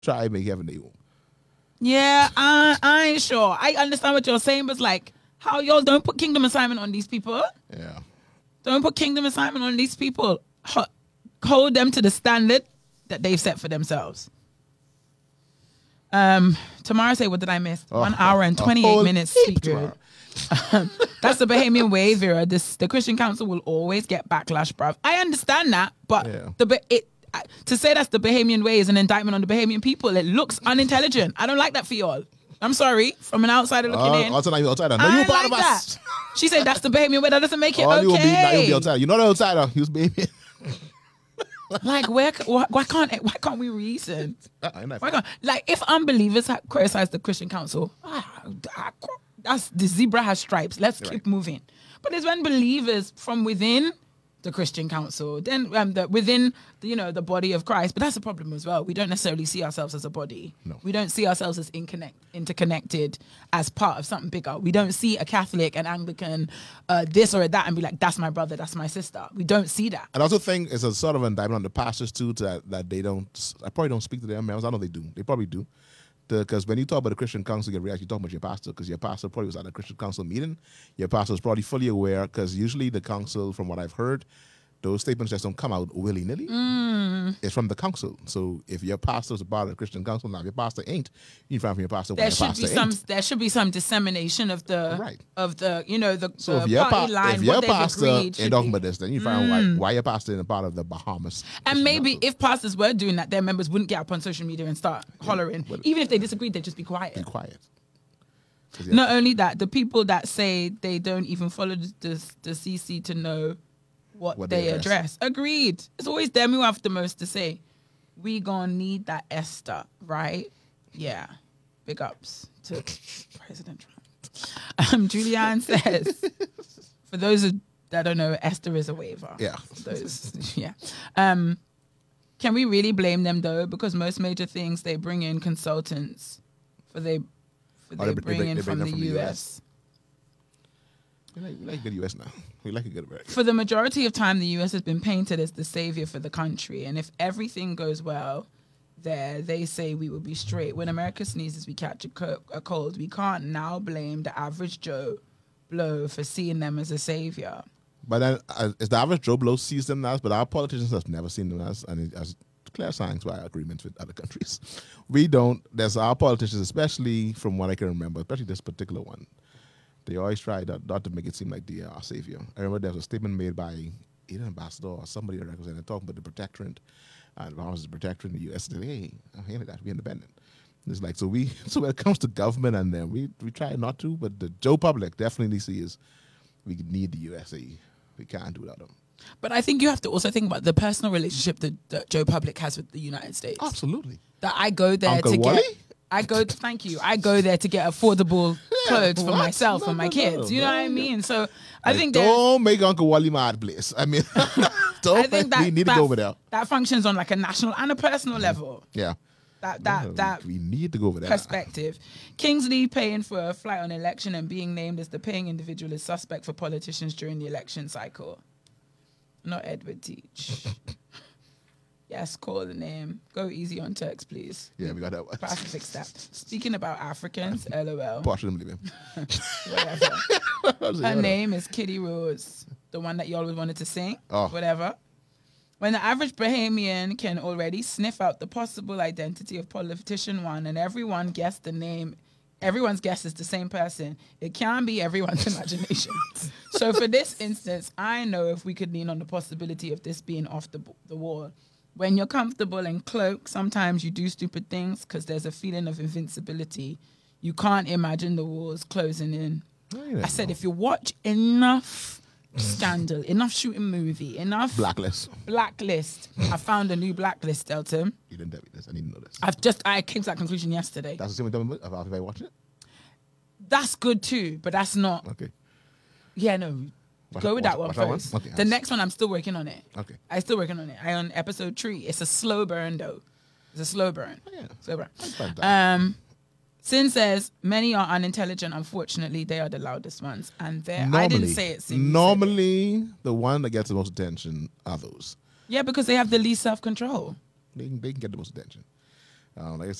try and make heaven their home. Yeah, I ain't sure. I understand what you're saying, but it's like, how y'all don't put kingdom assignment on these people? Yeah. Don't put kingdom assignment on these people. Hold them to the standard that they've set for themselves. Tamara say, what did I miss? 1 hour and 28 minutes. Sleep good. That's the Bahamian way, Vera. The Christian Council will always get backlash, bruv. I understand that, but to say that's the Bahamian way is an indictment on the Bahamian people. It looks unintelligent. I don't like that for y'all. I'm sorry, from an outsider looking in. Outsider. No, you part of us. She said that's the Bahamian way. That doesn't make it okay. You'll be outsider. You're not an outsider. You're Bahamian. Like, why can't we reason? Like, if unbelievers criticize the Christian Council, that's the zebra has stripes. Let's keep moving. But it's when believers from within the Christian Council, then within the body of Christ. But that's a problem as well. We don't necessarily see ourselves as a body. No. We don't see ourselves as interconnected as part of something bigger. We don't see a Catholic, an Anglican, this or that, and be like, that's my brother, that's my sister. We don't see that. And I also think it's a sort of indictment on the pastors too, that they don't. I probably don't speak to their members. I know they do. They probably do. Because when you talk about the Christian Council, you're actually talking about your pastor, because your pastor probably was at a Christian Council meeting. Your pastor was probably fully aware, because usually the council, from what I've heard, those statements just don't come out willy-nilly. It's from the council. So if your pastor is a part of the Christian Council, now if your pastor ain't, you find from your pastor there should be some dissemination of the so if your party line. If your pastor ain't talking about this, then you find why your pastor isn't a part of the Bahamas. And maybe if pastors were doing that, their members wouldn't get up on social media and start hollering. Even if they disagreed, they'd just be quiet. Not only that, the people that say they don't even follow the CC to know what they address. Agreed. It's always them who have the most to say. We gonna need that Esther, right? Yeah. Big ups to President Trump. Julianne says, for those that don't know, Esther is a waiver. Yeah. Can we really blame them though? Because most major things they bring in consultants they bring in from the US. We like good US now. We like a good America. For the majority of time, the US has been painted as the savior for the country. And if everything goes well there, they say we will be straight. When America sneezes, we catch a cold. We can't now blame the average Joe Blow for seeing them as a savior. But then, as the average Joe Blow sees them as, but our politicians have never seen them as, and as clear signs by agreements with other countries. We don't. There's our politicians, especially from what I can remember, especially this particular one. They always try not to make it seem like they are our savior. I remember there was a statement made by either an ambassador or somebody that represented talking about the protectorate, and Bahamas is protectorate in the U.S. Said, hey, I ain't that, we're independent. It's like, so when it comes to government and then we try not to, but the Joe public definitely sees we need the USA. We can't do without them. But I think you have to also think about the personal relationship that Joe Public has with the United States. Absolutely. That I go there Uncle to Wally? Thank you. I go there to get affordable clothes for myself and my kids. You know what I mean? So I think don't make Uncle Wally mad, please. I mean, we need to go over there. That functions on like a national and a personal level. Yeah. That we need to go over there. Perspective. Kingsley paying for a flight on election and being named as the paying individual is suspect for politicians during the election cycle. Not Edward Teach. Yes, call the name. Go easy on Turks, please. Yeah, we got that one. Pass to fix that. Speaking about Africans, LOL. Whatever. Her name is Kitty Rose, the one that y'all wanted to sing. Oh. Whatever. When the average Bahamian can already sniff out the possible identity of politician one and everyone's guess is the same person, it can be everyone's imagination. So for this instance, I know if we could lean on the possibility of this being off the wall. When you're comfortable and cloaked, sometimes you do stupid things because there's a feeling of invincibility. You can't imagine the walls closing in. I said, if you watch enough Scandal, enough shooting movie, enough Blacklist. I found a new Blacklist, Delton. You didn't tell me this. I need to know this. I came to that conclusion yesterday. That's the same with if I watch it? That's good too, but that's not. Okay. Yeah, no. Go with that one first. Okay, the next one, I'm still working on it. Okay. I'm still working on it. I on episode 3. It's a slow burn though. It's a slow burn. Oh, yeah. Slow burn. Sin says many are unintelligent. Unfortunately, they are the loudest ones, and I didn't say it. Normally, the one that gets the most attention are those. Yeah, because they have the least self-control. They can get the most attention. Like I